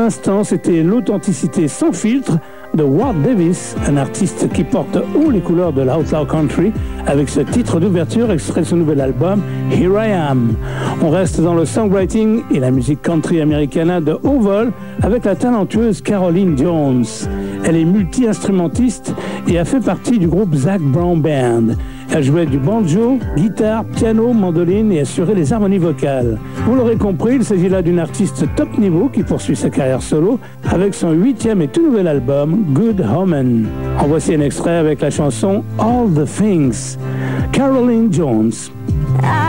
l'instant, c'était l'authenticité sans filtre de Ward Davis, un artiste qui porte haut les couleurs de l'outlaw country avec ce titre d'ouverture extrait de son nouvel album Here I Am. On reste dans le songwriting et la musique country américana de haut vol avec la talentueuse Caroline Jones. Elle est multi-instrumentiste et a fait partie du groupe Zac Brown Band. Elle jouait du banjo, guitare, piano, mandoline et assurait les harmonies vocales. Vous l'aurez compris, il s'agit là d'une artiste top niveau qui poursuit sa carrière solo avec son 8e et tout nouvel album Good Omen. En voici un extrait avec la chanson All the Things. Caroline Jones.